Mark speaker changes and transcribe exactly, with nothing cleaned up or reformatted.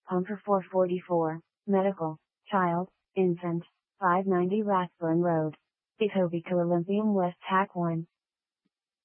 Speaker 1: Pumper four forty-four, Medical, Child, Infant, five ninety Rathburn Road. Etobicoke Olympium West Hack one.